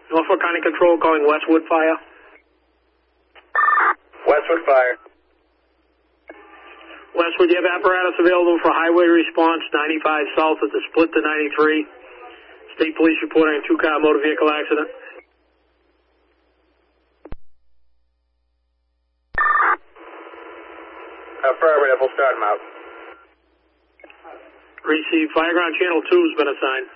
Norfolk County Control calling Westwood Fire. Westwood Fire. Westwood, you have apparatus available for highway response 95 south at the split to 93. State Police reporting a two-car motor vehicle accident. Affirmative, we'll start them out. Received. Fireground Channel 2 has been assigned.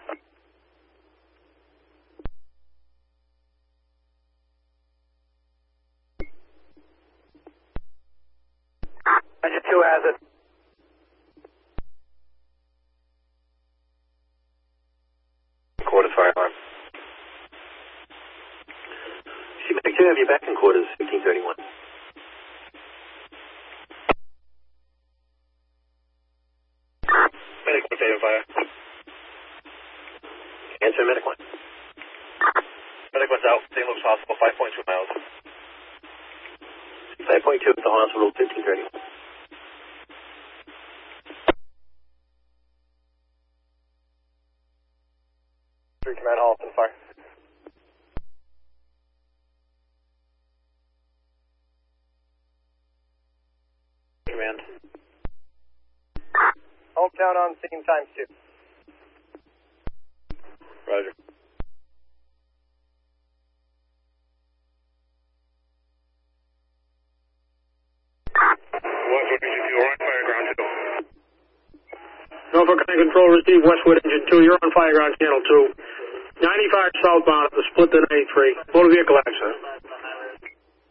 Engine 2 has it. Quarters fire alarm. Medic 2, have you back in quarters, 1531. Medic 1, stay on fire. Answer, Medic 1. Medic 1's out, St. Luke's Hospital, 5.2 miles. 5.2 at the hospital, 1531. Command Halston, fire. Command. Hometown on scene times 2. Roger. Westwood Engine 2, on Fireground 2. Norfolk County Control received Westwood Engine 2. You're on Fireground Channel 2. 95 southbound at the split to 93. Motor vehicle accident.